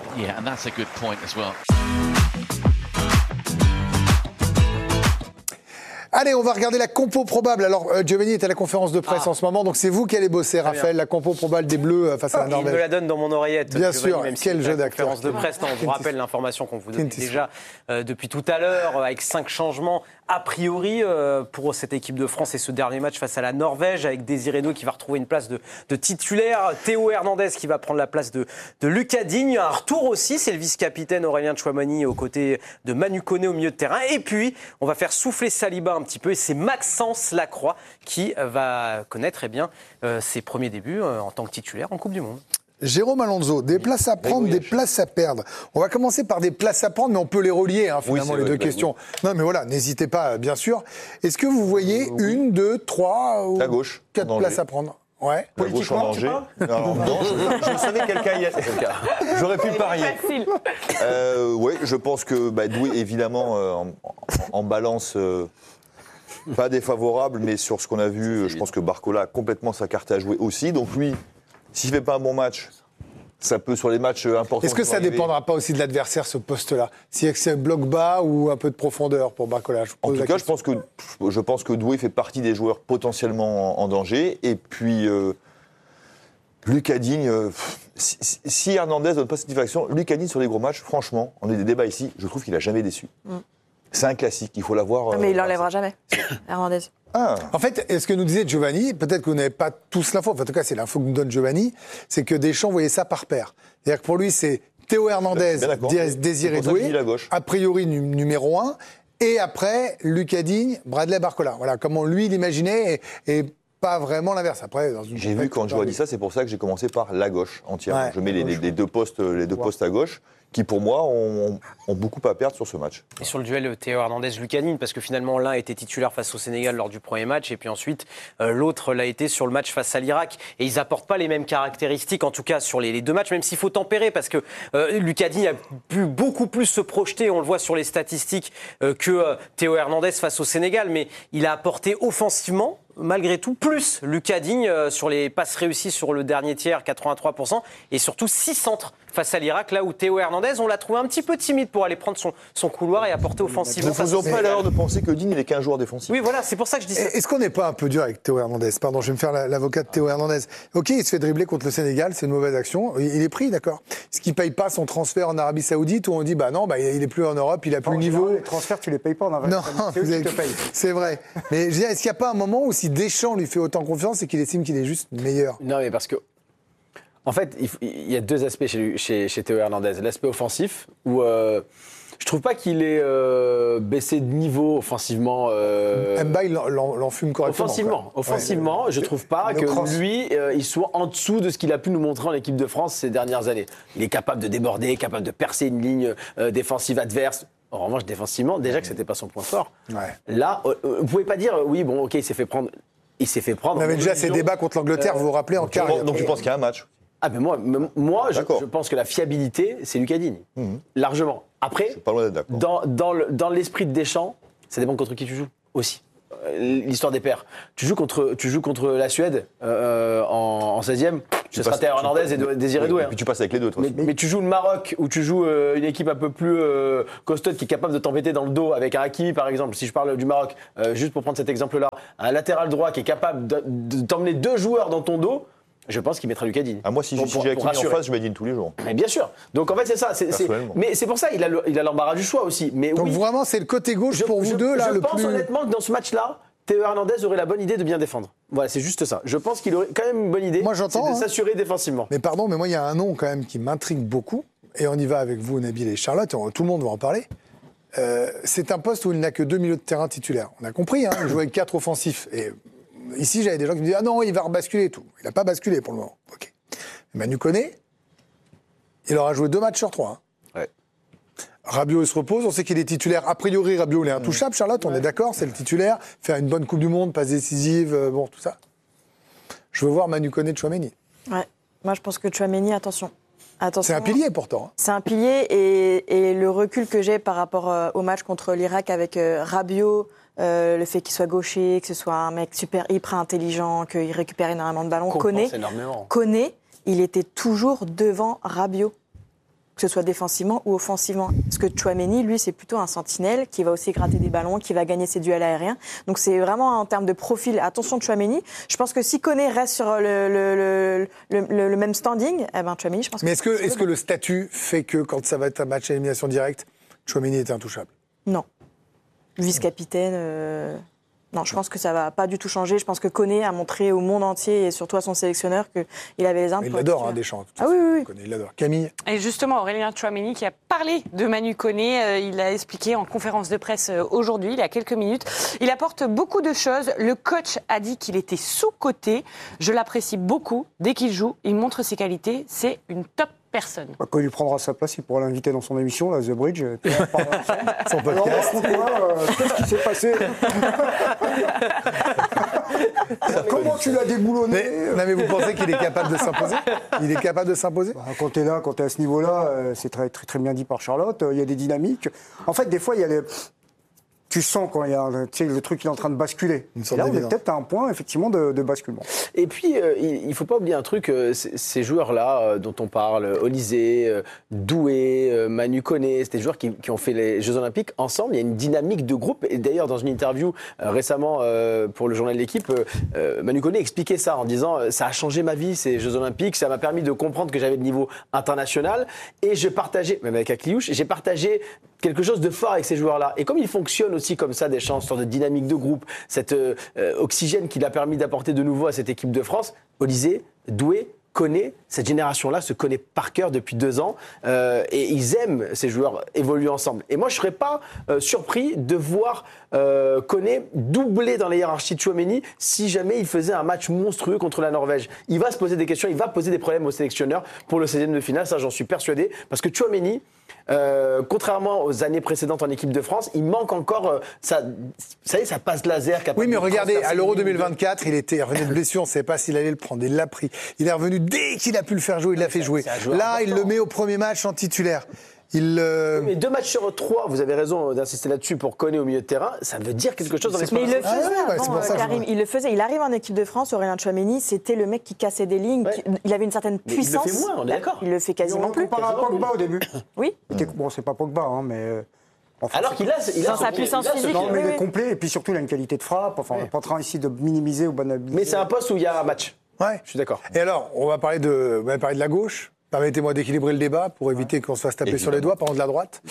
Yeah, and that's a good point as well. Allez, on va regarder la compo probable. Alors, Giovanni est à la conférence de presse en ce moment, donc c'est vous qui allez bosser, Raphaël, la compo probable des Bleus face à la Norvège. Il me la donne dans mon oreillette. Bien Giovanni, sûr, même si quel jeu d'acteur. Conférence de presse, on vous rappelle l'information qu'on vous donne déjà depuis tout à l'heure, avec 5 changements a priori pour cette équipe de France et ce dernier match face à la Norvège, avec Désiré Doué qui va retrouver une place de titulaire, Théo Hernandez qui va prendre la place de Lucas Digne. Un retour aussi, c'est le vice-capitaine Aurélien Tchouameni aux côtés de Manu Koné au milieu de terrain. Et puis, on va faire souffler Saliba un petit peu, et c'est Maxence Lacroix qui va connaître ses premiers débuts en tant que titulaire en Coupe du Monde. Jérôme Alonso, des places à prendre, des places à perdre. On va commencer par des places à prendre, mais on peut les relier, finalement, les deux questions. Oui. Non, mais voilà, n'hésitez pas, bien sûr. Est-ce que vous voyez 1, 2, 3 ou 4 places à prendre? Ouais. Politiquement, tu parles ? Non, je savais quel cas il y a. J'aurais pu parier. Oui, je pense que Doué, évidemment, en balance... pas défavorable, mais sur ce qu'on a vu, je pense que Barcola a complètement sa carte à jouer aussi. Donc lui, s'il ne fait pas un bon match, ça peut sur les matchs importants... Est-ce que ça ne dépendra pas aussi de l'adversaire, ce poste-là? Si c'est bloc bas ou un peu de profondeur pour Barcola? En tout cas, je pense que Doué fait partie des joueurs potentiellement en danger. Et puis, Lucas Digne, si Hernandez ne donne pas satisfaction, Lucas Digne sur les gros matchs, franchement, on a des débats ici, je trouve qu'il n'a jamais déçu. C'est un classique, il faut l'avoir... mais il l'enlèvera jamais, Hernandez. En fait, ce que nous disait Giovanni, peut-être que vous n'avez pas tous l'info, en tout cas c'est l'info que nous donne Giovanni, c'est que Deschamps voyait ça par paire. C'est-à-dire que pour lui, c'est Théo Hernandez, Désiré Doué, a priori numéro 1, et après, Lucas Digne, Bradley Barcola. Voilà, comment lui l'imaginait, et pas vraiment l'inverse. Après, j'ai vu quand Joe a dit ça, c'est pour ça que j'ai commencé par la gauche entière. Ouais, je mets les deux postes à gauche, qui pour moi ont beaucoup à perdre sur ce match. Et sur le duel Théo Hernandez-Lucas Digne, parce que finalement l'un était titulaire face au Sénégal lors du premier match, et puis ensuite l'autre l'a été sur le match face à l'Irak. Et ils n'apportent pas les mêmes caractéristiques, en tout cas sur les deux matchs, même s'il faut tempérer, parce que Lucas Digne a pu beaucoup plus se projeter, on le voit sur les statistiques, que Théo Hernandez face au Sénégal, mais il a apporté offensivement, malgré tout, plus Lucas Digne sur les passes réussies sur le dernier tiers, 83%, et surtout 6 centres face à l'Irak, là où Théo Hernandez, on l'a trouvé un petit peu timide pour aller prendre son couloir et apporter offensivement. Ne faisons pas l'erreur de penser que Digne n'est qu'un joueur défensif. Oui, voilà, c'est pour ça que je dis ça. Est-ce qu'on n'est pas un peu dur avec Théo Hernandez? Pardon, je vais me faire l'avocat de Théo Hernandez. Ok, il se fait dribbler contre le Sénégal, c'est une mauvaise action. Il est pris, d'accord. Est-ce qu'il ne paye pas son transfert en Arabie Saoudite où on dit, il n'est plus en Europe, il n'a plus le niveau? Les transferts, tu ne les payes pas en Arabie Saoudite. Non, c'est vrai. Mais je veux dire, est-ce qu'il n'y a pas un moment où si Deschamps lui fait autant confiance et qu'il estime qu'il est juste meilleur? Non, mais parce que en fait, il y a deux aspects chez Théo Hernandez. L'aspect offensif, où je trouve pas qu'il ait baissé de niveau offensivement. Mbaye l'enfume correctement. Offensivement, je trouve pas que lui, il soit en dessous de ce qu'il a pu nous montrer en équipe de France ces dernières années. Il est capable de déborder, capable de percer une ligne défensive adverse. En revanche, défensivement, déjà que c'était pas son point fort. Ouais. Là, vous pouvez pas dire, oui, bon, ok, il s'est fait prendre. On avait déjà ces débats contre l'Angleterre, vous vous rappelez, en quart. Donc tu penses qu'il y a un match? Ah ben moi je pense que la fiabilité, c'est Lucas Digne. Largement. Après, pas loin d'être d'accord. Dans l'esprit de Deschamps, ça dépend contre qui tu joues aussi. L'histoire des pairs. Tu joues contre la Suède en 16e, ce sera Théo Hernandez et Désiré Doué. Et puis tu passes avec les deux, toi. Mais tu joues le Maroc, ou tu joues une équipe un peu plus costaud qui est capable de t'embêter dans le dos, avec un Hakimi par exemple, si je parle du Maroc, juste pour prendre cet exemple-là, un latéral droit qui est capable de t'emmener 2 joueurs dans ton dos. Je pense qu'il mettra Lucas Digne. Moi, si j'ai Hakimi en face, je mets Digne tous les jours. Mais bien sûr. Donc en fait, c'est ça. Mais c'est pour ça il a l'embarras du choix aussi. Mais donc vraiment, c'est le côté gauche pour vous deux là. Je pense honnêtement que dans ce match-là, Théo Hernandez aurait la bonne idée de bien défendre. Voilà, c'est juste ça. Je pense qu'il aurait quand même une bonne idée. Moi, j'entends. De s'assurer défensivement. Mais pardon, mais moi, il y a un nom quand même qui m'intrigue beaucoup. Et on y va avec vous, Nabil et Charlotte. Tout le monde va en parler. C'est un poste où il n'a que 2 milieux de terrain titulaires. On a compris. Il joue avec 4 offensifs. Et ici, j'avais des gens qui me disaient « Ah non, il va rebasculer et tout ». Il n'a pas basculé pour le moment. Ok. Manu Koné, il aura joué 2 matchs sur 3. Ouais. Rabiot, il se repose. On sait qu'il est titulaire. A priori, Rabiot, il est intouchable. Charlotte, on est d'accord, c'est le titulaire. Faire une bonne Coupe du Monde, passe décisive, tout ça. Je veux voir Manu Koné de Tchouameni. Ouais. Moi, je pense que Tchouameni, attention. C'est un pilier pourtant. C'est un pilier et le recul que j'ai par rapport au match contre l'Irak avec Rabiot, le fait qu'il soit gaucher, que ce soit un mec hyper intelligent, qu'il récupère énormément de ballons. Koné, il était toujours devant Rabiot. que ce soit défensivement ou offensivement. Parce que Tchouaméni, lui, c'est plutôt un sentinelle qui va aussi gratter des ballons, qui va gagner ses duels aériens. Donc c'est vraiment en termes de profil. Attention Tchouaméni. Je pense que si Koné reste sur le même standing, eh ben Tchouaméni, je pense. Mais est-ce que le statut fait que quand ça va être un match à élimination directe, Tchouaméni est intouchable? Non. Vice-capitaine. Non, je pense que ça va pas du tout changer. Je pense que Koné a montré au monde entier et surtout à son sélectionneur qu'il avait les armes. Il l'adore, Deschamps. Ah oui. Koné, il l'adore. Camille. Et justement, Aurélien Tchouaméni qui a parlé de Manu Koné, il a expliqué en conférence de presse aujourd'hui, il y a quelques minutes. Il apporte beaucoup de choses. Le coach a dit qu'il était sous-coté. Je l'apprécie beaucoup. Dès qu'il joue, il montre ses qualités. C'est une top personne. Quand il lui prendra sa place, il pourra l'inviter dans son émission, là, The Bridge. Puis on parlera ensemble. Son podcast. Qu'est-ce qui s'est passé? Comment tu l'as déboulonné? Mais vous pensez qu'il est capable de s'imposer? Il est capable de s'imposer? Quand tu es là, quand tu es à ce niveau-là, c'est très, très, très bien dit par Charlotte. Il y a des dynamiques. En fait, des fois, il y a les... Tu sens quand il y a le truc qui est en train de basculer. Et là, on est peut-être à un point, effectivement, de basculement. Et puis, il ne faut pas oublier un truc, ces joueurs-là dont on parle, Olysée, Doué, Manu Koné, c'est des joueurs qui ont fait les Jeux Olympiques ensemble. Il y a une dynamique de groupe. Et d'ailleurs, dans une interview récemment pour le journal de l'équipe, Manu Koné expliquait ça en disant « Ça a changé ma vie, ces Jeux Olympiques. Ça m'a permis de comprendre que j'avais le niveau international. Et je partageais, même avec Akliouche, j'ai partagé quelque chose de fort avec ces joueurs-là. Et comme ils fonctionnent aussi comme ça, des chances, sorte de dynamique de groupe, cet oxygène qu'il a permis d'apporter de nouveau à cette équipe de France, Olysée, Doué, Koné, cette génération-là se connaît par cœur depuis 2 ans et ils aiment ces joueurs évoluer ensemble. Et moi, je ne serais pas surpris de voir Koné doubler dans la hiérarchie de Tchouaméni si jamais il faisait un match monstrueux contre la Norvège. Il va se poser des questions, il va poser des problèmes au sélectionneur pour le 16e de finale, ça j'en suis persuadé, parce que Tchouaméni, contrairement aux années précédentes en équipe de France, il manque encore ça passe laser. Oui, mais regardez, à l'Euro 2024, il était revenu de blessure, on ne savait pas s'il allait le prendre, il l'a pris. Il est revenu dès qu'il a pu le faire jouer, il l'a fait jouer. Là, il le met au premier match en titulaire. Mais 2 matchs sur 3, vous avez raison d'insister là-dessus pour Koné au milieu de terrain, ça veut dire quelque chose dans Mais l'expérience. il le faisait Karim, il le faisait. Il arrive en équipe de France, Aurélien Tchouaméni, c'était le mec qui cassait des lignes, il avait une certaine puissance. Il le fait moins, on est d'accord. Il le fait quasiment plus. On compare à Pogba au début. Oui. Bon, c'est pas Pogba, mais... Enfin, alors qu'il a sa puissance physique. Non, mais il est complet, et puis surtout, il a une qualité de frappe. Enfin, on n'est pas en train ici de minimiser ou banaliser. Mais c'est un poste où il y a un match. Ouais. Je suis d'accord. Et alors, on va parler de la gauche. Permettez-moi d'équilibrer le débat pour éviter qu'on se fasse taper sur les doigts, parlant de la droite.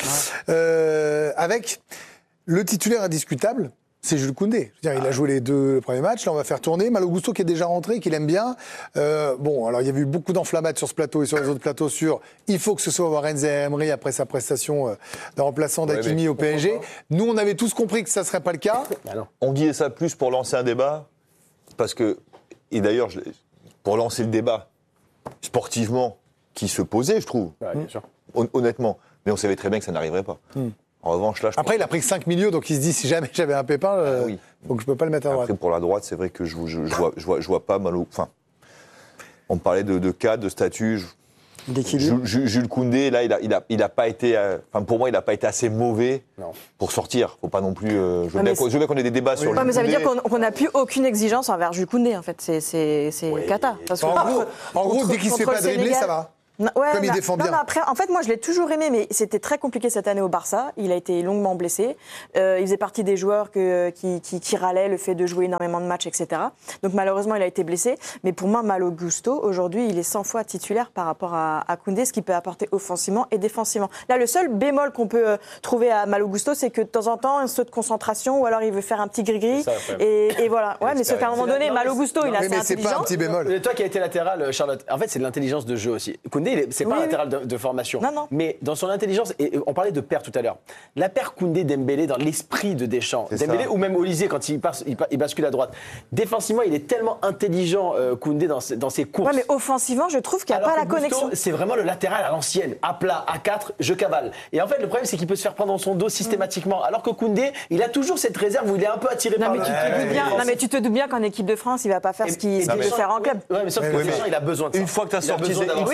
Avec le titulaire indiscutable, c'est Jules Koundé. Je veux dire, il a joué les 2 premiers matchs. Là, on va faire tourner. Malo Gusto qui est déjà rentré, qu'il aime bien. Bon, alors il y a eu beaucoup d'enflammades sur ce plateau et sur les autres plateaux sur il faut que ce soit Warren Zaïre-Emery après sa prestation de remplaçant d'Hakimi au PSG. Nous, on avait tous compris que ça ne serait pas le cas. On disait ça plus pour lancer un débat, parce que, et d'ailleurs, pour lancer le débat sportivement, qui se posait, je trouve, bien sûr. Honnêtement. Mais on savait très bien que ça n'arriverait pas. En revanche, là, Après, il a pris 5 milieux, donc il se dit, si jamais j'avais un pépin, donc je peux pas le mettre à droite. Après, pour la droite, c'est vrai que je vois pas Malo. Enfin, on me parlait de cadre, de statut. Jules Koundé, là, il a pas été. Enfin, pour moi, il n'a pas été assez mauvais pour sortir. Faut pas non plus. Je veux bien qu'on ait des débats sur. Mais ça veut dire qu'on n'a plus aucune exigence envers Jules Koundé, en fait. C'est cata. Parce en gros, dès qu'il se fait pas dribbler, ça va. Comme il défend bien. Après, en fait, moi, je l'ai toujours aimé, mais c'était très compliqué cette année au Barça. Il a été longuement blessé. Il faisait partie des joueurs qui râlaient le fait de jouer énormément de matchs, etc. Donc, malheureusement, il a été blessé. Mais pour moi, Malo Gusto, aujourd'hui, il est 100 fois titulaire par rapport à Koundé, ce qu'il peut apporter offensivement et défensivement. Là, le seul bémol qu'on peut trouver à Malo Gusto, c'est que de temps en temps, un saut de concentration, ou alors il veut faire un petit gris-gris. Et voilà. Ouais, mais sauf qu'à un moment donné, Malo Gusto, il est assez intelligent. Mais c'est pas un petit bémol. Et toi qui as été latéral, Charlotte, en fait, c'est de l'intelligence de jeu aussi. Koundé, c'est pas un latéral de formation. Non. Mais dans son intelligence, et on parlait de paire tout à l'heure, la paire Koundé-Dembélé dans l'esprit de Deschamps, Dembélé ou même Olysée quand il bascule à droite, défensivement, il est tellement intelligemment Koundé dans ses courses. Ouais, mais offensivement, je trouve qu'il n'y a pas la connexion. C'est vraiment le latéral à l'ancienne, à plat, à 4, je cavale. Et en fait, le problème, c'est qu'il peut se faire prendre dans son dos systématiquement. Alors que Koundé, il a toujours cette réserve où il est un peu attiré par le... Non, mais tu te doutes bien qu'en équipe de France, il ne va pas faire ce qu'il veut faire en club. Ouais, mais sauf que Deschamps, il a besoin de ça. Une fois que tu as sorti... Oui, non, mais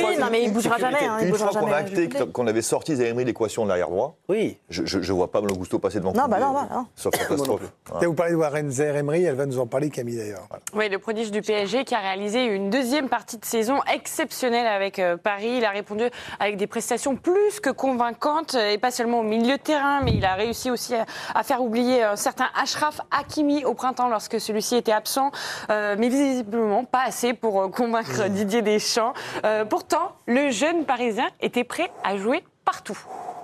il bougera jamais. Une fois qu'on a acté qu'on avait sorti Zaïre Emery de l'équation de l'arrière droit, oui. je vois pas Malo Gusto passer devant. Non, sauf catastrophe. Vous parlez de Warren Zaïre Emery, elle va nous en parler, Camille, d'ailleurs. Voilà. Oui, le prodige du PSG qui a réalisé une deuxième partie de saison exceptionnelle avec Paris. Il a répondu avec des prestations plus que convaincantes, et pas seulement au milieu de terrain, mais il a réussi aussi à faire oublier un certain Achraf Hakimi au printemps lorsque celui-ci était absent, mais visiblement pas assez pour convaincre Didier Deschamps. Pourtant, le jeune Parisien était prêt à jouer partout.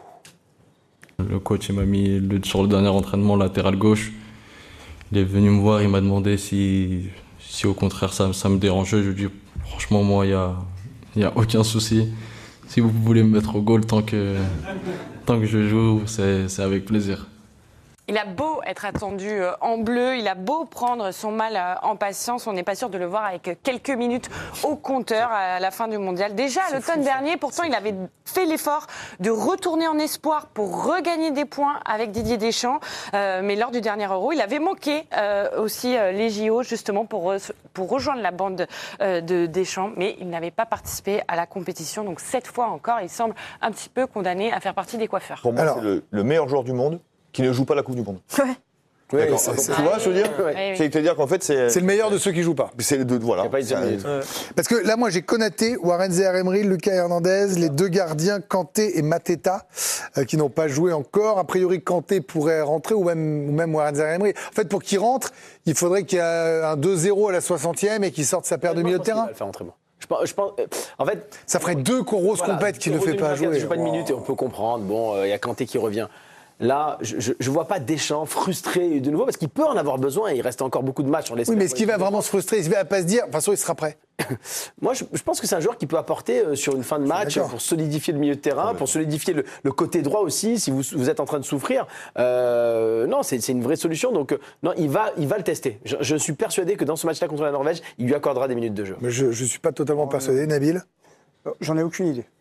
Le coach il m'a mis sur le dernier entraînement latéral gauche. Il est venu me voir, il m'a demandé si au contraire ça me dérangeait. Je lui ai dit franchement moi il y a aucun souci. Si vous voulez me mettre au goal tant que je joue, c'est avec plaisir. Il a beau être attendu en bleu, il a beau prendre son mal en patience, on n'est pas sûr de le voir avec quelques minutes au compteur à la fin du mondial. Déjà l'automne dernier, pourtant il avait fait l'effort de retourner en espoir pour regagner des points avec Didier Deschamps. Mais lors du dernier Euro, il avait manqué aussi les JO justement pour rejoindre la bande de Deschamps. Mais il n'avait pas participé à la compétition. Donc cette fois encore, il semble un petit peu condamné à faire partie des coiffeurs. Pour moi, c'est le meilleur joueur du monde qui ne joue pas la Coupe du Monde. Ouais. Oui, tu vois, je veux dire, c'est-à-dire qu'en fait, c'est le meilleur de ceux qui jouent pas. C'est les deux, voilà. Parce que là, moi, j'ai Konaté, Warren Zaïre Emery, Lucas Hernandez, les deux gardiens Kanté et Mateta, qui n'ont pas joué encore. A priori, Kanté pourrait rentrer ou même Warren Zaïre Emery. En fait, pour qu'il rentre, il faudrait qu'il y ait un 2-0 à la 60e et qu'il sorte sa paire de milieu de terrain. Je pense, en fait, ça ferait deux grosses compètes qui ne le fait pas jouer. Il ne joue pas de minutes et on peut comprendre. Bon, il y a Kanté qui revient. Là, je ne vois pas Deschamps frustré de nouveau parce qu'il peut en avoir besoin et il reste encore beaucoup de matchs. Oui, mais est-ce qu'il va vraiment se frustrer? Il ne va pas se dire, de toute façon, il sera prêt. Moi, je pense que c'est un joueur qui peut apporter sur une fin de match pour solidifier le milieu de terrain, pour solidifier le côté droit aussi, si vous êtes en train de souffrir. Non, c'est une vraie solution. Donc, non, il va le tester. Je suis persuadé que dans ce match-là contre la Norvège, il lui accordera des minutes de jeu. Mais je ne suis pas totalement persuadé. Nabil? J'en ai aucune idée.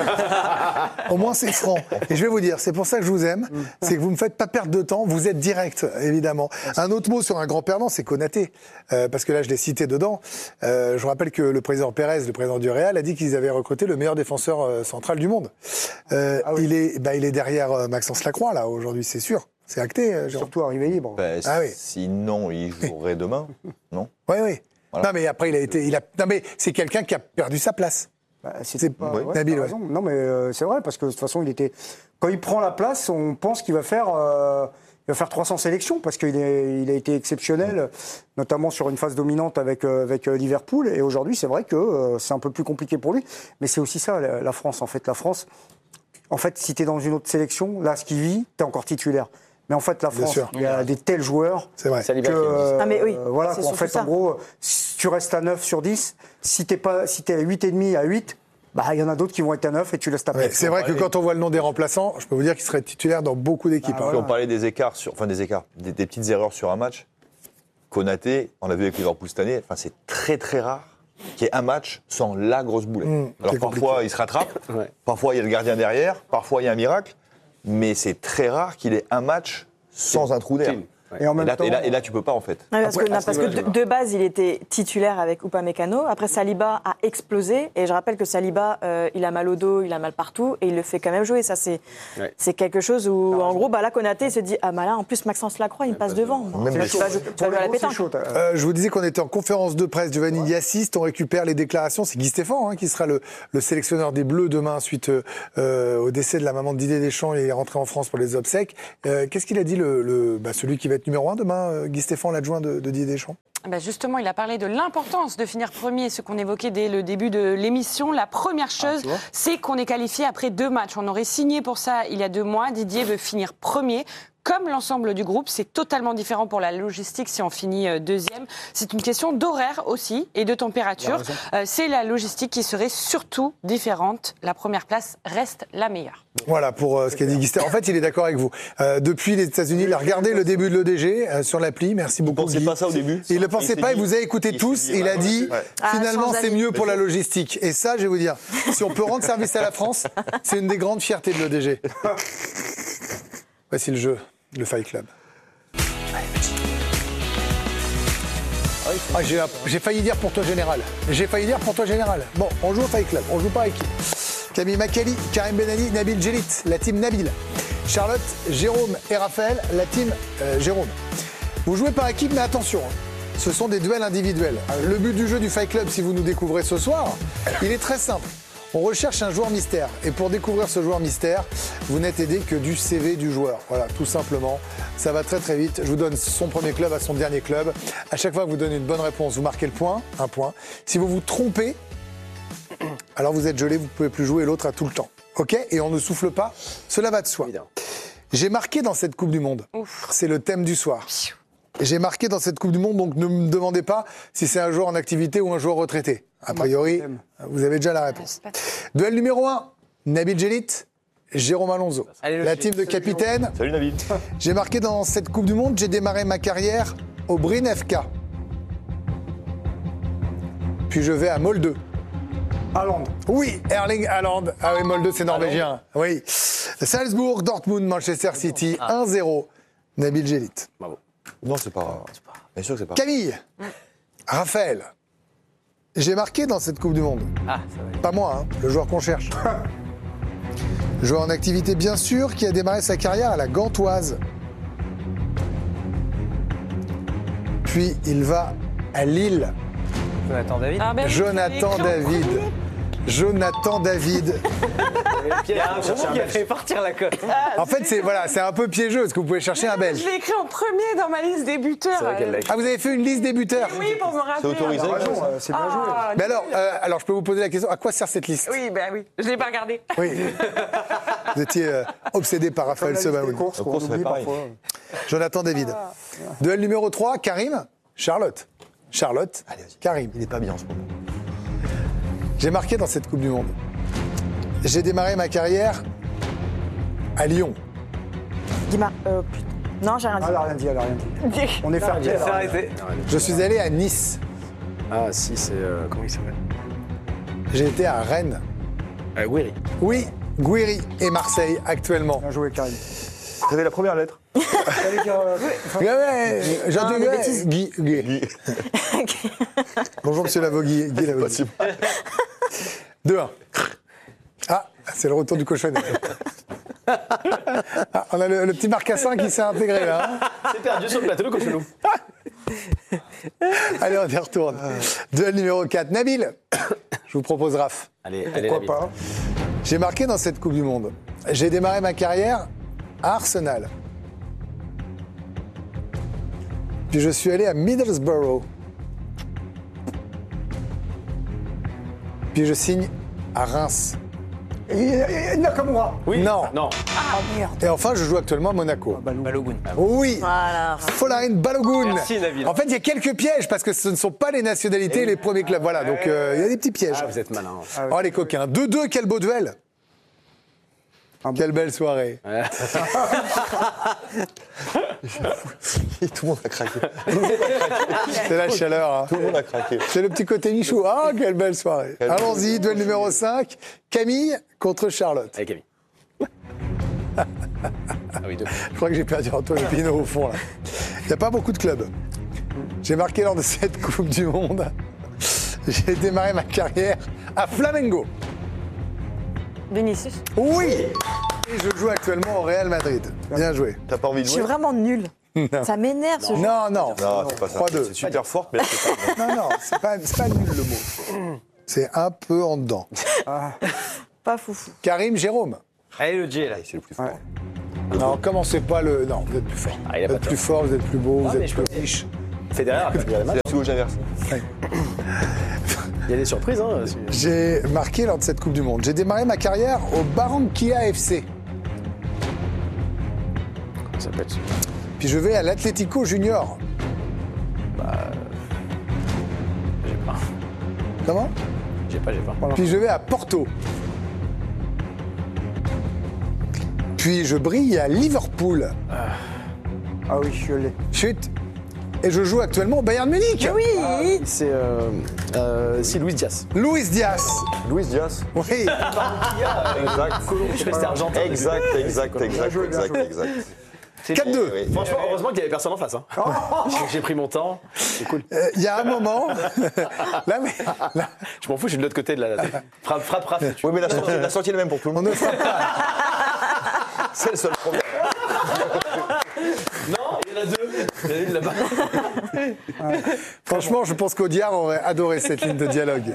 Au moins, c'est franc. Et je vais vous dire, c'est pour ça que je vous aime, c'est que vous ne me faites pas perdre de temps, vous êtes direct, évidemment. Un autre mot sur un grand perdant, c'est Konaté. Parce que là, je l'ai cité dedans. Je vous rappelle que le président Pérez, le président du Real, a dit qu'ils avaient recruté le meilleur défenseur central du monde. Il est derrière Maxence Lacroix, là, aujourd'hui, c'est sûr. C'est acté, surtout arrivé libre. Sinon, il jouerait demain, non? Oui. Voilà. Non, mais après, non, mais c'est quelqu'un qui a perdu sa place. C'est pas Nabil, raison. Non, mais c'est vrai, parce que de toute façon, quand il prend la place, on pense qu'il va faire 300 sélections, parce qu'il a été exceptionnel, notamment sur une phase dominante avec Liverpool. Et aujourd'hui, c'est vrai que c'est un peu plus compliqué pour lui. Mais c'est aussi ça, la France. En fait, si tu es dans une autre sélection, là, ce qu'il vit, tu es encore titulaire. Mais en fait, la France, il y a des tels joueurs que, voilà, en fait, en gros, si tu restes à 9 sur 10, si t'es à 8,5 à 8, il y en a d'autres qui vont être à 9 et tu laisses ta place. C'est vrai que quand on voit le nom des remplaçants, je peux vous dire qu'ils seraient titulaires dans beaucoup d'équipes. Si on parlait des écarts, des petites erreurs sur un match, Konaté, on l'a vu avec Liverpool cette année, c'est très très rare qu'il y ait un match sans la grosse boulette. Alors parfois, il se rattrape, parfois il y a le gardien derrière, parfois il y a un miracle. Mais c'est très rare qu'il ait un match sans un trou d'air. Et là, tu peux pas, en fait. Ouais, parce que de base, il était titulaire avec Upamecano. Après, Saliba a explosé. Et je rappelle que Saliba, il a mal au dos, il a mal partout. Et il le fait quand même jouer. Ça, c'est quelque chose où, en gros, là, Konaté se dit, là, en plus, Maxence Lacroix, il me passe devant. Tu vas jouer à la pétanque. Je vous disais qu'on était en conférence de presse. Giovanni y assiste. On récupère les déclarations. C'est Guy Stéphane qui sera le sélectionneur des Bleus demain suite au décès de la maman de Didier Deschamps. Il est rentré en France pour les obsèques. Qu'est-ce qu'il a dit, celui qui va être numéro 1 demain, Guy Stéphane, l'adjoint de Didier Deschamps? Justement, il a parlé de l'importance de finir premier, ce qu'on évoquait dès le début de l'émission. La première chose, c'est qu'on est qualifié après 2 matchs. On aurait signé pour ça il y a 2 mois. Didier veut finir premier. Comme l'ensemble du groupe, c'est totalement différent pour la logistique si on finit deuxième. C'est une question d'horaire aussi et de température. C'est la logistique qui serait surtout différente. La première place reste la meilleure. Voilà pour ce qu'a dit Guy Stéphane. En fait, il est d'accord avec vous. Depuis les États-Unis, il a regardé le début de l'EDG sur l'appli. Merci beaucoup, Guy. Il ne pensait pas ça au début. Il ne le pensait pas, il vous a écouté tous. Il a dit, finalement, c'est mieux pour la logistique. Et ça, je vais vous dire, si on peut rendre service à la France, c'est une des grandes fiertés de l'EDG. Voici le jeu, le Fight Club. J'ai failli dire pour toi général. Bon, on joue au Fight Club, on joue pas avec qui. Camille Makali, Karim Benali, Nabil Djelit, la team Nabil. Charlotte, Jérôme et Raphaël, la team Jérôme. Vous jouez par équipe, mais attention, ce sont des duels individuels. Le but du jeu du Fight Club, si vous nous découvrez ce soir, il est très simple. On recherche un joueur mystère. Et pour découvrir ce joueur mystère, vous n'êtes aidé que du CV du joueur. Voilà, tout simplement. Ça va très très vite. Je vous donne son premier club à son dernier club. À chaque fois que vous donnez une bonne réponse, vous marquez le point, un point. Si vous vous trompez, alors vous êtes gelé, vous ne pouvez plus jouer, l'autre a tout le temps. OK ? Et on ne souffle pas, cela va de soi. J'ai marqué dans cette Coupe du Monde. C'est le thème du soir. J'ai marqué dans cette Coupe du Monde, donc ne me demandez pas si c'est un joueur en activité ou un joueur retraité. A priori, vous avez déjà la réponse. Duel numéro 1, Nabil Djelit, Jérôme Alonso. La team de capitaine. Salut Nabil. J'ai marqué dans cette Coupe du Monde, j'ai démarré ma carrière au Bryn FK. Puis je vais à Molde. Haaland. Oui, Erling Haaland. Ah oui, Molde, c'est norvégien. Oui. Salzbourg, Dortmund, Manchester City, 1-0. Nabil Djelit. Bravo. Non, c'est pas. Bien sûr que c'est pas. Camille, Raphaël. J'ai marqué dans cette Coupe du Monde. Ah, ça va aller. Pas moi, le joueur qu'on cherche. Joueur en activité, bien sûr, qui a démarré sa carrière à la Gantoise. Puis il va à Lille. Jonathan David. Ah, ben oui, Jonathan je l'ai écrit en David. premier. Jonathan David. Il y a un moment qui a fait partir la cote. En fait, c'est un peu piégeux, parce que vous pouvez chercher un Belge. Je l'ai écrit en premier dans ma liste des buteurs. C'est vrai qu'elle l'a écrit. Ah, vous avez fait une liste des buteurs. Oui, pour me rappeler. C'est autorisé. C'est bien joué. Mais alors, je peux vous poser la question, à quoi sert cette liste? Oui, ben oui. Je l'ai pas regardé. Oui. Vous étiez obsédé par Raphaël Sebaoun. Course, Au qu'on course, ça fait oublie pareil. parfois. Jonathan David. Duel numéro 3, Karim, Charlotte. Charlotte, Allez, vas-y. Karim. Il est pas bien en ce moment. J'ai marqué dans cette Coupe du Monde. J'ai démarré ma carrière à Lyon. Putain. Non, j'ai rien dit. Elle a rien dit, elle a rien dit. On est fermé. C'est arrêté. Je suis allé à Nice. Ah, si, c'est. Comment il s'appelle J'ai été à Rennes. Guéry. Oui, Guéry et Marseille actuellement. Bien joué, Karim. T'avais la première lettre. J'ai entendu des bêtises. Guy. Bonjour, monsieur Lavogui. Guy Lavogui. 2-1. Ah, c'est le retour du cochonnet. Ah, on a le petit marcassin qui s'est intégré là. Hein. C'est perdu sur le plateau, le cochonou. Allez, on y retourne. Duel numéro 4. Nabil, je vous propose Raph. Allez, Pourquoi pas? J'ai marqué dans cette Coupe du Monde. J'ai démarré ma carrière à Arsenal. Puis je suis allé à Middlesbrough. Puis je signe à Reims. Et Nakamura. Oui. Non. Non. Et enfin, je joue actuellement à Monaco. Balogun. Oui. Voilà. Folarin Balogun. Merci, Nabil. En fait, il y a quelques pièges parce que ce ne sont pas les nationalités, les premiers clubs. Voilà, donc il y a des petits pièges. Ah, vous êtes malin. Oh, les coquins. 2-2, quel beau duel. Quelle belle soirée. Tout le monde a craqué. C'est la chaleur. Hein. Tout le monde a craqué. C'est le petit côté Michou. Ah, quelle belle soirée. Allons-y, duel numéro 5. Camille contre Charlotte. Allez, Camille. Ah oui, deux. Je crois que j'ai perdu Antoine Pinot au fond, là. Il n'y a pas beaucoup de clubs. J'ai marqué lors de cette Coupe du Monde. J'ai démarré ma carrière à Flamengo. Vinicius. Oui. Et je joue actuellement au Real Madrid. Bien joué. T'as pas envie de Je suis jouer? vraiment nulle. Ça m'énerve ce jeu. Non, non. Non, c'est pas ça. 3-2. C'est super fort, mais là, c'est pas. Non, c'est pas nul le mot. C'est un peu en dedans. Pas foufou. Karim, Jérôme. Allez, le J, là. C'est le plus fort. Non, commencez pas le... Non, vous êtes plus fort. Ah, il a Vous pas êtes plus fort, vous êtes plus beau, vous mais êtes je plus peux- riche. Federer a pas joué à la C'est match. la psychologie inverse. Il y a des surprises, hein. J'ai marqué lors de cette Coupe du Monde. J'ai démarré ma carrière au Barranquilla FC. Ça peut être. Puis je vais à l'Atlético Junior. J'ai pas. Comment? J'ai pas. Puis je vais à Porto. Puis je brille à Liverpool. Ah oui, je l'ai. Chut. Et je joue actuellement au Bayern Munich. Oui. C'est. Si, Luis Diaz. Luis Diaz. Luis Diaz. Oui. Exact. Je restais argentin. Exact. 4-2. Oui. Franchement, heureusement qu'il n'y avait personne en face. Hein. J'ai pris mon temps. C'est cool. Il y a un moment. Là, Je m'en fous, je suis de l'autre côté de la. Frappe. Oui, mais la sortie est la même pour tout le monde. C'est le seul problème. Non, il y en a deux. Il y en a une là-bas. Franchement, je pense qu'Audiard aurait adoré cette ligne de dialogue.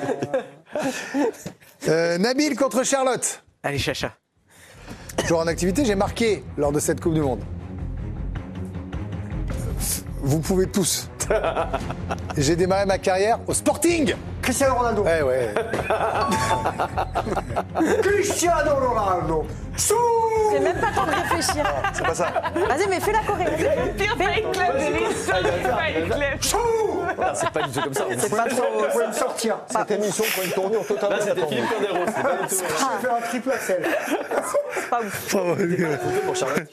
Nabil contre Charlotte. Allez, Chacha. Joueur en activité, j'ai marqué lors de cette Coupe du Monde. Vous pouvez tous. J'ai démarré ma carrière au Sporting. Cristiano Ronaldo. Ouais. Cristiano Ronaldo. J'ai même pas le temps de réfléchir. C'est pas ça. Vas-y, mais fais la choré. Le pire fight club de l'histoire du fight club. C'est pas du tout comme ça. C'est pas trop. Vous pouvez me sortir. Cette émission prend une tournure totalement Là, c'était inattendue. Philippe Cordero. C'est pas du tout. Je vais faire un triple axel. Pour Charlotte.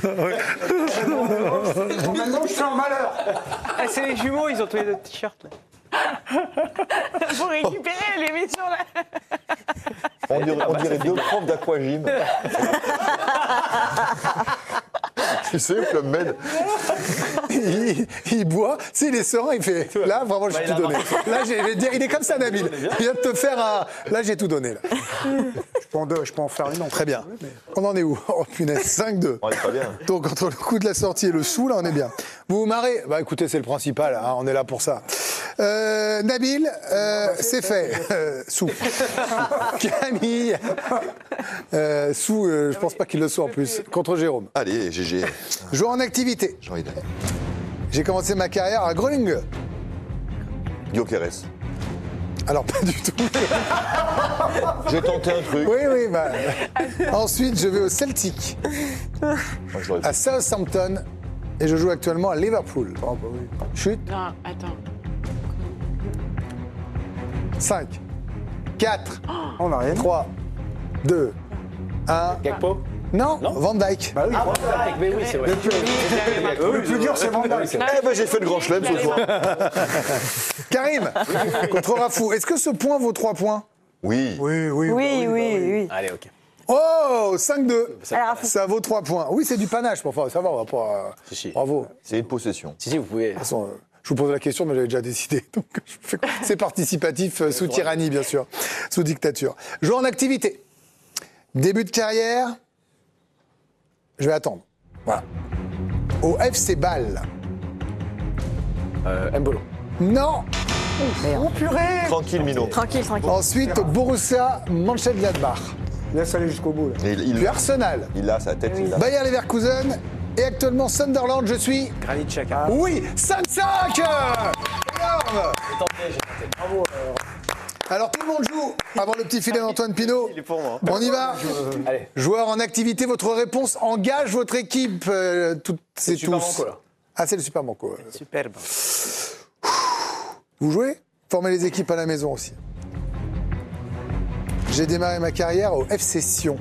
Maintenant, je suis en malheur. Ah, c'est les jumeaux, ils ont tous les deux t-shirts. Là. Pour récupérer l'émission là. On dirait deux profs d'aquagym. Tu sais, le Club Med. Il boit, tu sais, il est serein, il fait. Là, vraiment, j'ai tout donné. Là, je vais dire, il est comme ça, Nabil. Il vient de te faire un. Là, j'ai tout donné. Là. Je peux en faire une. Très bien. On en est où? Oh, punaise, 5-2. On est très bien. Donc, entre le coup de la sortie et le sou, là, on est bien. Vous vous marrez? Bah, écoutez, c'est le principal, hein, on est là pour ça. Nabil, c'est fait. Sou. Camille. Sou, je pense pas qu'il le soit en plus. Contre Jérôme. Allez, GG. Joueur en activité. J'ai envie d'aller. J'ai commencé ma carrière à Groningen. Gyökeres. Alors, pas du tout. J'ai tenté un truc. Oui, bah. Ensuite, je vais au Celtic, Moi, je l'aurais à Southampton, et je joue actuellement à Liverpool. Chute. Non, attends. 5, 4, On n'a rien. 3, 2, 1. Gakpo. Non, Van Dijk. Bah oui. Mais oui, c'est vrai. Le plus dur, c'est Van Dijk. Eh ben, j'ai fait le grand chelem ce soir. Karim, contre Rafou. Est-ce que ce point vaut 3 points? Oui. Oui. Allez, ok. Oh, 5-2. Alors, Rafou. Ça vaut 3 points. Oui, c'est du panache, mais enfin, ça va, on va pas. Si. Bravo. C'est une possession. Si, vous pouvez. De toute façon, je vous pose la question, mais j'avais déjà décidé. Donc, c'est participatif, sous tyrannie, bien sûr, sous dictature. Joueur en activité. Début de carrière, je vais attendre. Voilà. Au FC Bâle. Mbolo. Non. Oh purée. Tranquille, Mino. Tranquille. Ensuite, au Borussia Mönchengladbach. Laisse aller jusqu'au bout. Là. Puis Arsenal. Il a sa tête. Il a. Bayer Leverkusen. Et actuellement, Sunderland, je suis. Granit Xhaka. Oui, 5-5. Énorme. Bravo. Alors, tout le monde joue avant le petit filet d'Antoine Pinault. Il est pour moi. On y va. Allez. Joueur en activité, votre réponse engage votre équipe. Toutes et Super tous. Manco, là. Ah, c'est le Super Manco. Superbe. Vous jouez? Formez les équipes à la maison aussi. J'ai démarré ma carrière au FC Sion.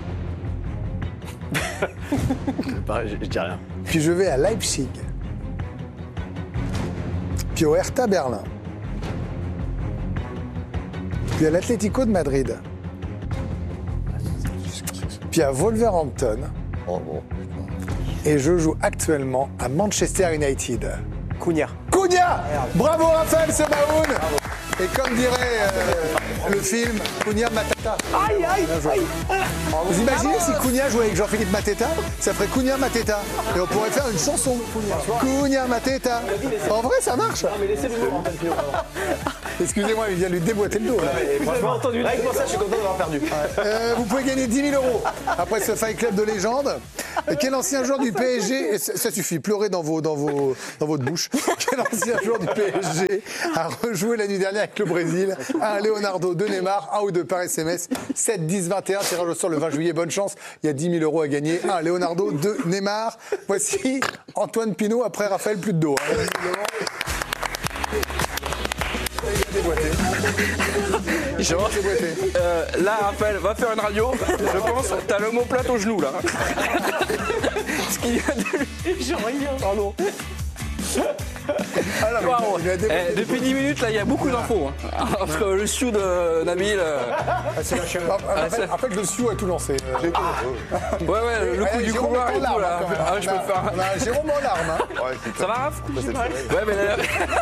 Je dis rien. Puis je vais à Leipzig. Puis au Hertha Berlin. Puis à l'Atlético de Madrid. Puis à Wolverhampton. Oh, bon. Et je joue actuellement à Manchester United. Cunha. Cunha! Bravo Raphaël Sebaoun! Et comme dirait le film, Cunha Matata. Aïe, aïe, aïe! Vous imaginez si Cunha jouait avec Jean-Philippe Mateta? Ça ferait Cunha Mateta. Et on pourrait faire une chanson. Cunha Mateta. En vrai, ça marche. Non, mais laissez l'humour en fait. Excusez-moi, il vient lui déboîter le dos. Là. Franchement, entendu. Avec pour ça, je suis content d'avoir perdu. Vous pouvez gagner 10 000 € après ce Fight Club de légende. Quel ancien joueur du PSG, et ça suffit, pleurez dans votre bouche. Quel ancien joueur du PSG a rejoué la nuit dernière avec le Brésil? Un Leonardo, 2 Neymar, 1 ou 2 par SMS. 7, 10, 21, tirage au sort le 20 juillet. Bonne chance, il y a 10 000 € à gagner. 1 Leonardo, 2 Neymar. Voici Antoine Pinault après Raphaël, plus de dos. Là, Raphaël, va faire une radio. Je pense, t'as l'omoplate au genou, là. Ce qu'il y a de lui, j'en rien, pardon. Wow. Depuis 10 minutes, là, il y a beaucoup d'infos. Hein. Entre le sioux de Nabil. C'est la chaîne. En fait, le sioux a tout lancé. Ouais, le coup du couloir et tout, là. Je peux faire. On a Jérôme en larmes. Ça va, Raph? Ouais, mais là...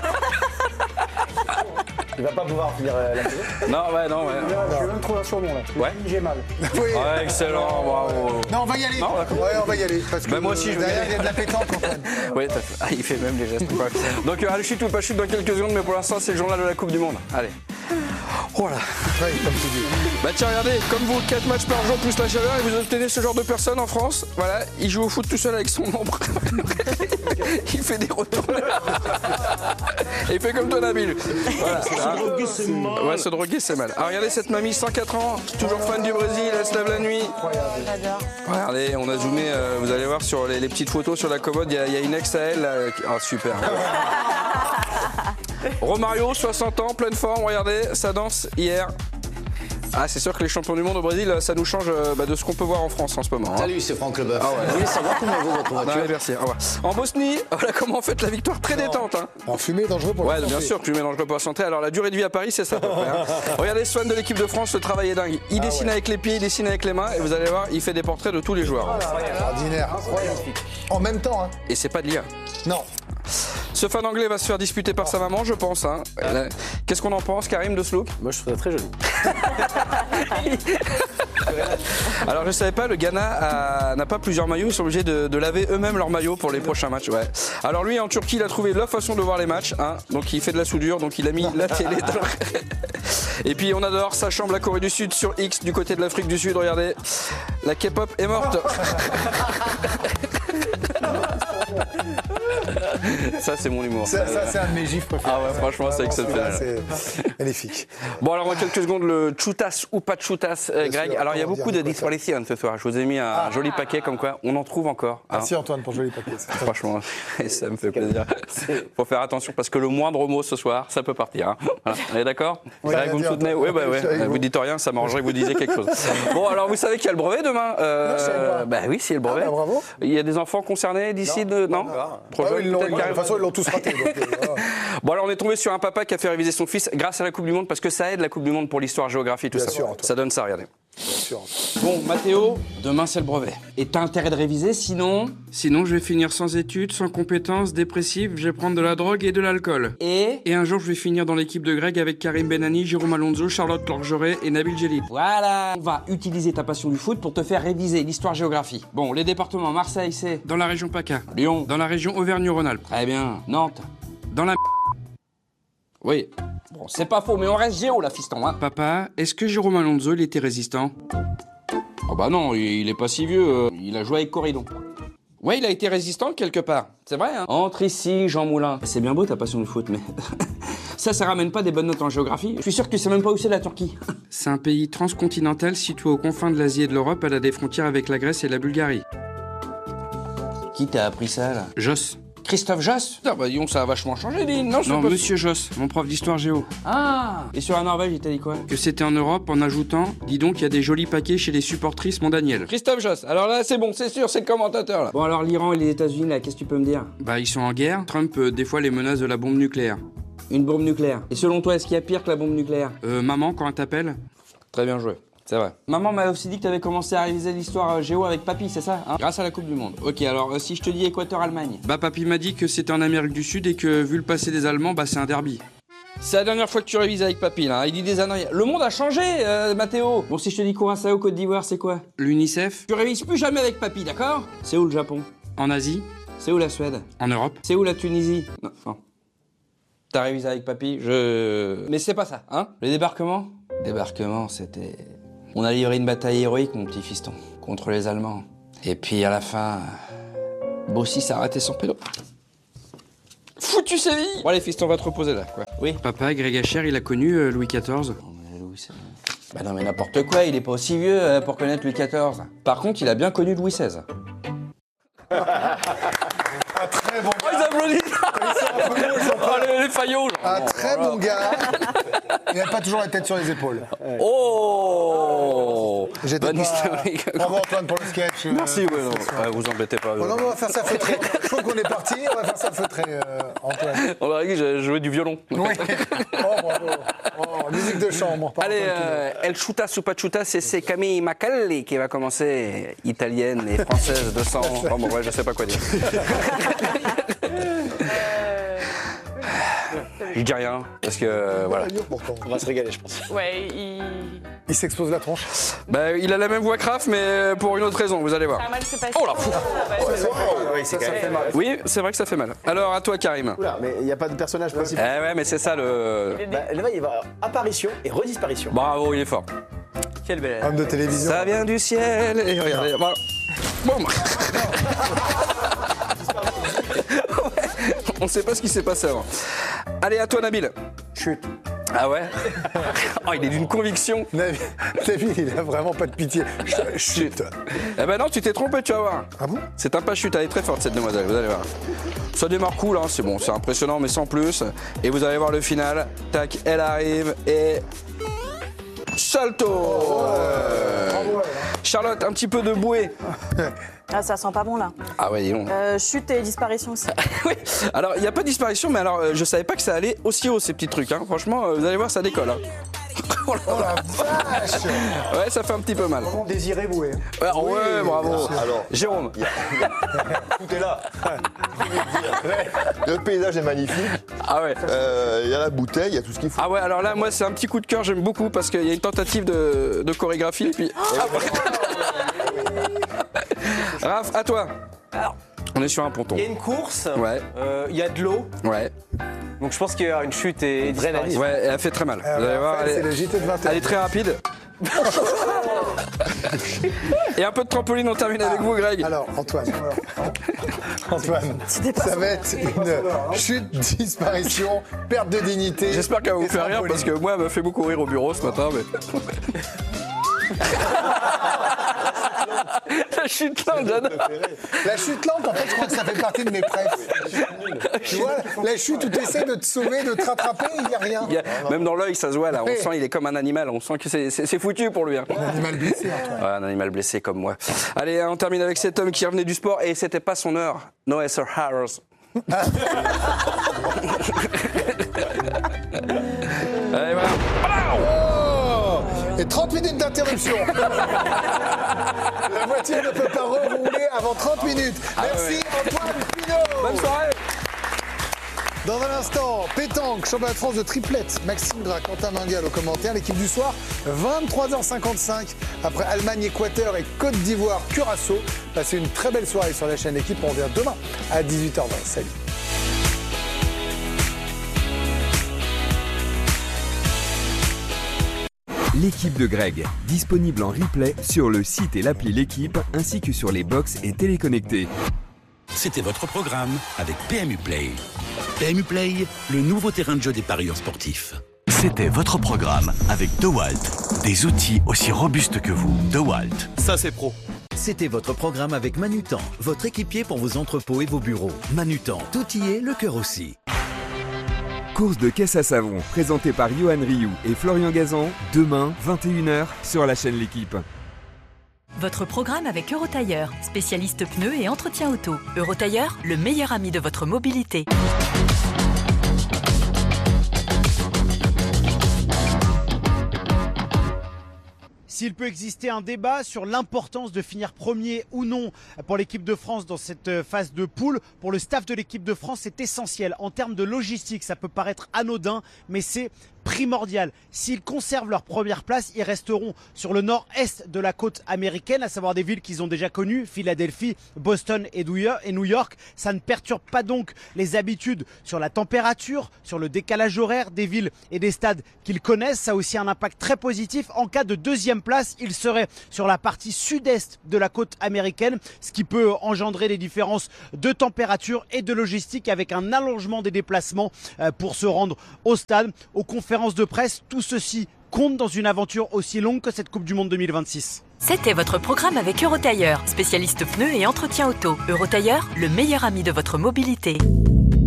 Il va pas pouvoir finir la saison. Non. Je vais même trouver un surnom là. Ouais. J'ai mal. Oui. Ouais, excellent, bravo. Non, on va y aller. On va y aller. Parce que moi aussi, je vais derrière, y aller. il y a de la pétanque, Antoine. Oui, il fait même les gestes. Ouais. Donc, allez, chute ou pas chute dans quelques secondes, mais pour l'instant, c'est le journal de la Coupe du Monde. Allez. Oh là. Ouais, comme tu dis. Bah tiens, regardez, comme vous, 4 matchs par jour plus la chaleur, et vous obtenez ce genre de personne en France. Voilà, il joue au foot tout seul avec son ombre. Il fait des retours. Et il fait comme toi, Nabil. Voilà. Ouais, se droguer, c'est mal. Alors, regardez cette mamie, 104 ans, toujours fan du Brésil, elle se lève la nuit. J'adore. Regardez, on a zoomé, vous allez voir sur les petites photos sur la commode, il y a une ex à elle. Ah, super. Romario, 60 ans, pleine forme, regardez, ça danse hier. Ah, c'est sûr que les champions du monde au Brésil, ça nous change de ce qu'on peut voir en France en ce moment. Hein. Salut, c'est Franck Leboeuf. Ah ouais. Je voulais savoir comment vaut votre voiture. Ouais, merci. En Bosnie, voilà comment on fait la victoire très détente. Hein. Alors, fumer dangereux pour la santé. Ouais, bien sûr, fumer dangereux pour la santé. Alors, la durée de vie à Paris, c'est ça à peu près. Hein. Regardez ce fan de l'équipe de France, le travail est dingue. Il dessine avec les pieds, il dessine avec les mains, et vous allez voir, il fait des portraits de tous les joueurs. Extraordinaire. En même temps, hein. Et c'est pas de l'IA. Non. Ce fan anglais va se faire disputer par sa maman, je pense. Hein. Qu'est-ce qu'on en pense, Karim, de ce look? Moi, je trouve ça très joli. Alors, je savais pas, le Ghana n'a pas plusieurs maillots, ils sont obligés de laver eux-mêmes leurs maillots pour les prochains matchs. Ouais. Alors, lui, en Turquie, il a trouvé la façon de voir les matchs. Hein. Donc, il fait de la soudure, donc il a mis la télé dans... Et puis, on adore sa chambre, la Corée du Sud, sur X, du côté de l'Afrique du Sud. Regardez, la K-pop est morte. Ça, c'est mon humour. Ça c'est un de mes gifs préférés. Ah ouais, franchement, c'est exceptionnel. C'est magnifique. Bon, alors, dans quelques secondes, le chutas ou pas de chutas, Greg. Alors, il y a beaucoup de disparitions ce soir. Je vous ai mis un joli paquet, comme quoi on en trouve encore. Merci Antoine pour le joli paquet. Franchement, ça me fait plaisir. Faut faire attention parce que le moindre mot ce soir, ça peut partir. Hein. Voilà. On est d'accord? Oui, vous me soutenez? Oui, bah ouais. Vous dites rien, ça m'arrangerait que vous disiez quelque chose. Bon, alors, vous savez qu'il y a le brevet demain? Bah oui, c'est le brevet. Ah, bah, bravo. Il y a des enfants concernés d'ici non De toute façon, ils l'ont tous raté. Donc, Bon, alors on est tombé sur un papa qui a fait réviser son fils grâce à la Coupe du Monde parce que ça aide la Coupe du Monde pour l'histoire, géographie, tout Bien ça. sûr, Antoine. Ça donne ça, regardez. Bien sûr. Bon, Mathéo, demain c'est le brevet. Et t'as intérêt de réviser, sinon je vais finir sans études, sans compétences, dépressif, je vais prendre de la drogue et de l'alcool. Et un jour je vais finir dans l'équipe de Greg avec Karim Benani, Jérôme Alonso, Charlotte Lorgeret et Nabil Djellit. Voilà. On va utiliser ta passion du foot pour te faire réviser l'histoire-géographie. Bon, les départements, Marseille, c'est dans la région PACA. Lyon, dans la région Auvergne-Rhône-Alpes. Très bien. Nantes, dans la... Oui. Bon, c'est pas faux, mais on reste géo, là, fiston, hein. Papa, est-ce que Jérôme Alonso, il était résistant? Oh bah non, il est pas si vieux. Il a joué avec Corridon. Ouais, il a été résistant quelque part. C'est vrai, hein. Entre ici, Jean Moulin. C'est bien beau ta passion du foot, mais... ça ramène pas des bonnes notes en géographie. Je suis sûr que tu sais même pas où c'est la Turquie. C'est un pays transcontinental situé aux confins de l'Asie et de l'Europe. Elle a des frontières avec la Grèce et la Bulgarie. Qui t'a appris ça, là? Joss. Christophe Joss? Ah bah disons, ça a vachement changé, l'île, non? Non, monsieur Joss, mon prof d'histoire géo. Ah! Et sur la Norvège, il t'a dit quoi? Que c'était en Europe, en ajoutant, dis donc, il y a des jolis paquets chez les supportrices, mon Daniel. Christophe Joss, alors là, c'est bon, c'est sûr, c'est le commentateur, là. Bon, alors l'Iran et les États-Unis, là, qu'est-ce que tu peux me dire? Bah, ils sont en guerre. Trump, des fois, les menace de la bombe nucléaire. Une bombe nucléaire? Et selon toi, est-ce qu'il y a pire que la bombe nucléaire? Maman, quand elle t'appelle? Très bien joué. C'est vrai. Maman m'a aussi dit que t'avais commencé à réviser l'histoire géo avec papy, c'est ça, hein? Grâce à la Coupe du Monde. Ok, alors si je te dis Équateur-Allemagne? Bah papy m'a dit que c'était en Amérique du Sud et que vu le passé des Allemands, bah c'est un derby. C'est la dernière fois que tu révises avec papy, là. Il dit des années. Le monde a changé, Mathéo. Bon, si je te dis Curaçao, Côte d'Ivoire, c'est quoi? L'UNICEF. Tu révises plus jamais avec papy, d'accord? C'est où le Japon? En Asie. C'est où la Suède? En Europe. C'est où la Tunisie? Non. T'as révisé avec papy? Mais c'est pas ça, hein? Le débarquement? Débarquement, c'était... On a livré une bataille héroïque, mon petit fiston, contre les Allemands. Et puis à la fin, Bossi s'est arrêté son pédo. Foutu Séville! Bon allez fiston, on va te reposer là, quoi. Oui. Papa, Greg Hacher, il a connu Louis XIV. Non mais Louis XVI... Bah non mais n'importe quoi, il est pas aussi vieux pour connaître Louis XIV. Par contre, il a bien connu Louis XVI. Un très bon gars. Oh, ils applaudissent. Les faillots. Un très bon gars. Il n'a pas toujours la tête sur les épaules. Oh! Bon historique. Bravo Antoine pour le sketch. Merci, vous embêtez pas. On va faire ça feutré. Je trouve qu'on est parti, on va faire ça feutré, Antoine. On aurait dit que j'avais joué du violon. Oui. Oh, bravo. Oh, musique de chambre. Allez, El Chuta Supachuta, c'est Camille Macalli qui va commencer, italienne et française de sang. Oh, bon, ouais, je sais pas quoi dire. Je dis rien, parce que voilà. On va se régaler, je pense. Ouais, il s'expose la tronche. Il a la même voix que Raph, mais pour une autre raison, vous allez voir. Ça a mal se passer. Oh là, fou. Ça fait mal. Oui, c'est vrai que ça fait mal. Alors, à toi, Karim. Oula, mais il n'y a pas de personnage principal. Eh ouais, mais c'est ça le... Là, il va y avoir apparition et redisparition. Bravo, il est fort. Quelle belle. Homme de télévision. Ça vient du ciel, et regardez, voilà. Bon. On ne sait pas ce qui s'est passé avant. Allez, à toi, Nabil. Chut. Ah ouais. Oh, il est d'une conviction. Nabil, il a vraiment pas de pitié. Chut. Eh ben non, tu t'es trompé, tu vas voir. Ah bon? C'est un pas chute, elle est très forte cette demoiselle, vous allez voir. Ça démarre cool, hein, c'est bon, c'est impressionnant, mais sans plus. Et vous allez voir le final. Tac, elle arrive et... Salto. Charlotte, un petit peu de bouée. Ah, ça sent pas bon là. Ah ouais, dis donc. Chute et disparition aussi. Oui. Alors, il n'y a pas de disparition, mais alors, je savais pas que ça allait aussi haut, ces petits trucs. Hein. Franchement, vous allez voir, ça décolle. Hein. Oh la vache. Ouais, ça fait un petit peu mal. Vraiment désiré boué. Ouais, ouais, bravo. Alors, Jérôme. Tout est là. Le paysage est magnifique. Ah ouais. Il y a la bouteille, il y a tout ce qu'il faut. Ah ouais, alors là, moi, c'est un petit coup de cœur, j'aime beaucoup, parce qu'il y a une tentative de chorégraphie, puis... Raph, à toi. Alors, on est sur un ponton. il y a une course, Ouais. il y a de l'eau, Ouais. donc je pense qu'il y aura une chute et disparition. Ouais, elle a fait très mal. Vous allez voir, C'est le JT de 20h. elle est très rapide. Et un peu de trampoline, on termine avec vous, Greg. Alors, Antoine, ça va être une chute, disparition, perte de dignité. J'espère qu'elle va vous et faire rire, trampoline. parce que moi, elle m'a fait beaucoup rire au bureau ce matin. Mais... La chute lente, j'adore. La chute lente, en fait, je crois que ça fait partie de mes prêts. Tu vois, la chute où tu essaies de te sauver, de te rattraper, il n'y a rien. Même dans l'œil, ça se voit là. On sent qu'il est comme un animal. On sent que c'est foutu pour lui. Hein. Un animal blessé, Antoine. Ouais, un animal blessé comme moi. Allez, on termine avec cet homme qui revenait du sport et c'était pas son heure. Noah Harris. Allez, voilà. Oh, et 30 minutes d'interruption. La voiture ne peut pas rouler avant 30 minutes. Merci Antoine Pinault. Bonne soirée. Dans un instant, pétanque, championnat de France de triplette. Maxime Gras, Quentin Mangal au commentaire. L'équipe du soir, 23h55. Après Allemagne, Équateur et Côte d'Ivoire, Curaçao. Passez une très belle soirée sur la chaîne Équipe. On revient demain à 18h20. Salut. L'équipe de Greg, disponible en replay sur le site et l'appli L'équipe, ainsi que sur les box et téléconnectés. C'était votre programme avec PMU Play. PMU Play, le nouveau terrain de jeu des parieurs sportifs. C'était votre programme avec DeWalt. Des outils aussi robustes que vous. DeWalt. Ça, c'est pro. C'était votre programme avec Manutan, votre équipier pour vos entrepôts et vos bureaux. Manutan, tout y est, le cœur aussi. Course de caisse à savon, présentée par Johan Rioux et Florian Gazan, demain, 21h, sur la chaîne L'équipe. Votre programme avec Eurotailleur, spécialiste pneus et entretien auto. Eurotailleur, le meilleur ami de votre mobilité. S'il peut exister un débat sur l'importance de finir premier ou non pour l'équipe de France dans cette phase de poule, pour le staff de l'équipe de France, c'est essentiel. En termes de logistique, ça peut paraître anodin, mais c'est primordial. S'ils conservent leur première place, ils resteront sur le nord-est de la côte américaine, à savoir des villes qu'ils ont déjà connues, Philadelphie, Boston et New York. Ça ne perturbe pas donc les habitudes sur la température, sur le décalage horaire des villes et des stades qu'ils connaissent. Ça a aussi un impact très positif. En cas de deuxième place, ils seraient sur la partie sud-est de la côte américaine, ce qui peut engendrer des différences de température et de logistique avec un allongement des déplacements pour se rendre au stade, aux conférences de presse. Tout ceci compte dans une aventure aussi longue que cette Coupe du Monde 2026. C'était votre programme avec Eurotailleur, spécialiste pneus et entretien auto. Eurotailleur, le meilleur ami de votre mobilité.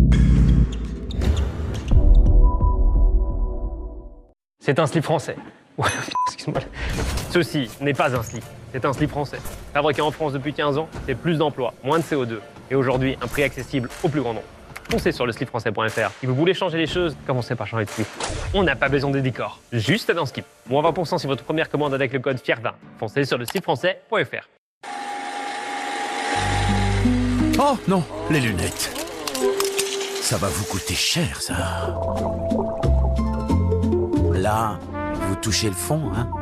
C'est un slip français. Excuse-moi. Ceci n'est pas un slip, c'est un slip français. Fabriqué en France depuis 15 ans, c'est plus d'emplois, moins de CO2 et aujourd'hui un prix accessible au plus grand nombre. Foncez sur le slipfrançais.fr. Si vous voulez changer les choses, commencez par changer de slip. On n'a pas besoin de décor, juste un skip. Moins 20% sur votre première commande avec le code FIER20. Foncez sur le slipfrançais.fr. Oh non, les lunettes. Ça va vous coûter cher, ça. Là, vous touchez le fond, hein?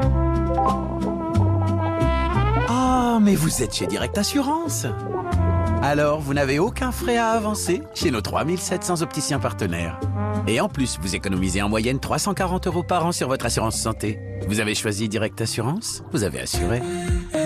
Ah, mais vous êtes chez Direct Assurance. Alors, vous n'avez aucun frais à avancer chez nos 3700 opticiens partenaires. Et en plus, vous économisez en moyenne 340 € par an sur votre assurance santé. Vous avez choisi Direct Assurance, vous avez assuré.